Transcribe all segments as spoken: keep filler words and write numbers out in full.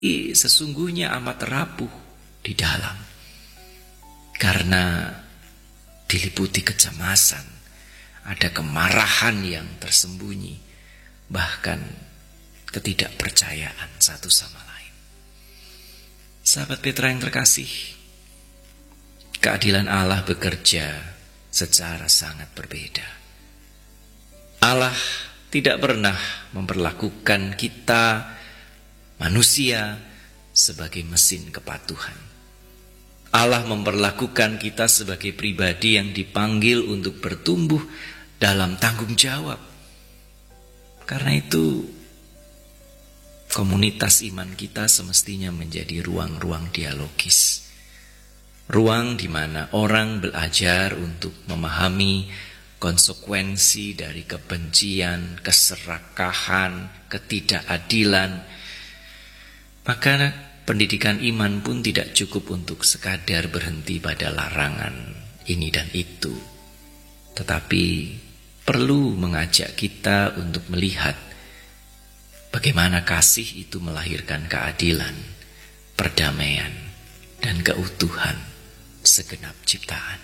sesungguhnya amat rapuh di dalam, karena diliputi kecemasan, ada kemarahan yang tersembunyi, bahkan ketidakpercayaan satu sama lain. Sahabat Petra yang terkasih, keadilan Allah bekerja secara sangat berbeda. Allah tidak pernah memperlakukan kita manusia sebagai mesin kepatuhan. Allah memperlakukan kita sebagai pribadi yang dipanggil untuk bertumbuh dalam tanggung jawab. Karena itu, komunitas iman kita semestinya menjadi ruang-ruang dialogis. Ruang di mana orang belajar untuk memahami konsekuensi dari kebencian, keserakahan, ketidakadilan. Maka pendidikan iman pun tidak cukup untuk sekadar berhenti pada larangan ini dan itu, tetapi perlu mengajak kita untuk melihat bagaimana kasih itu melahirkan keadilan, perdamaian, dan keutuhan segenap ciptaan.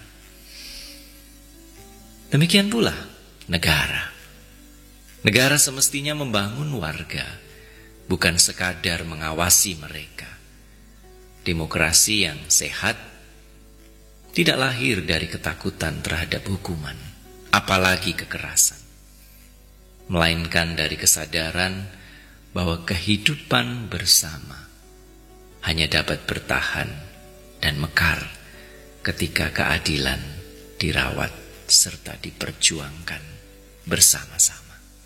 Demikian pula negara. Negara semestinya membangun warga, bukan sekadar mengawasi mereka. Demokrasi yang sehat tidak lahir dari ketakutan terhadap hukuman, apalagi kekerasan, melainkan dari kesadaran bahwa kehidupan bersama hanya dapat bertahan dan mekar ketika keadilan dirawat serta diperjuangkan bersama-sama.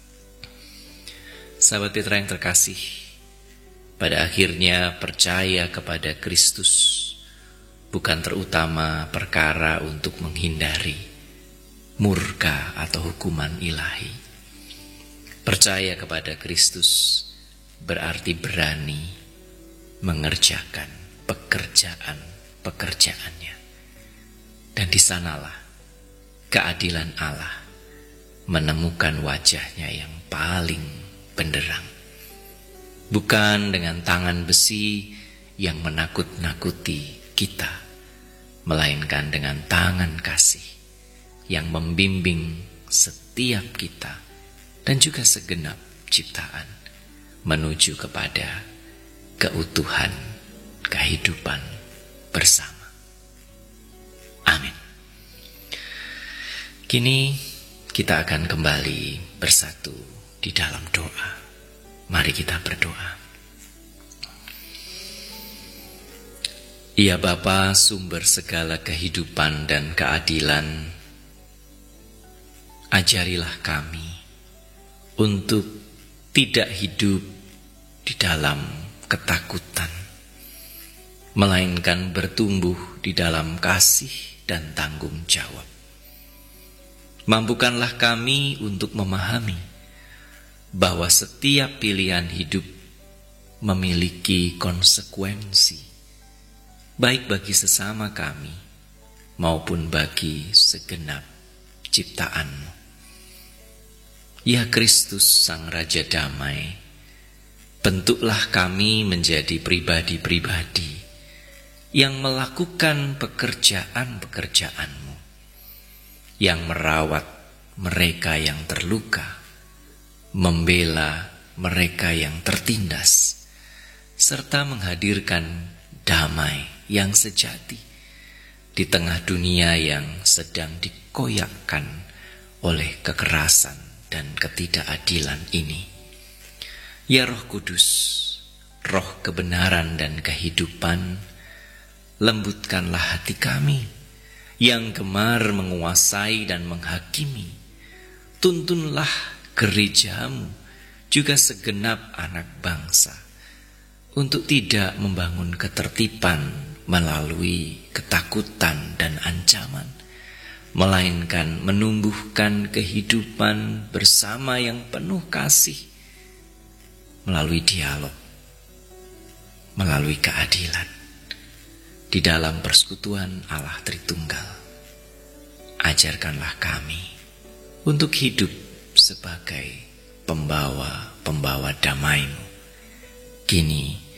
Sahabat Petra yang terkasih, pada akhirnya percaya kepada Kristus bukan terutama perkara untuk menghindari murka atau hukuman ilahi. Percaya kepada Kristus berarti berani mengerjakan pekerjaan-pekerjaannya. Dan di sanalah keadilan Allah menemukan wajahnya yang paling benderang. Bukan dengan tangan besi yang menakut-nakuti kita, melainkan dengan tangan kasih yang membimbing setiap kita dan juga segenap ciptaan menuju kepada keutuhan kehidupan bersama. Amin. Kini kita akan kembali bersatu di dalam doa. Mari kita berdoa. Ya Bapa, sumber segala kehidupan dan keadilan, ajarilah kami untuk tidak hidup di dalam ketakutan, melainkan bertumbuh di dalam kasih dan tanggung jawab. Mampukanlah kami untuk memahami bahwa setiap pilihan hidup memiliki konsekuensi, baik bagi sesama kami maupun bagi segenap ciptaan-Mu. Ya Kristus, Sang Raja Damai, bentuklah kami menjadi pribadi-pribadi yang melakukan pekerjaan-pekerjaan-Mu, yang merawat mereka yang terluka, membela mereka yang tertindas, serta menghadirkan damai yang sejati di tengah dunia yang sedang dikoyakkan oleh kekerasan dan ketidakadilan ini. Ya Roh Kudus, Roh kebenaran dan kehidupan, lembutkanlah hati kami yang gemar menguasai dan menghakimi. Tuntunlah gereja-Mu, juga segenap anak bangsa, untuk tidak membangun ketertiban melalui ketakutan dan ancaman, melainkan menumbuhkan kehidupan bersama yang penuh kasih, melalui dialog, melalui keadilan, di dalam persekutuan Allah Tritunggal. Ajarkanlah kami untuk hidup sebagai pembawa-pembawa damai-Mu, kini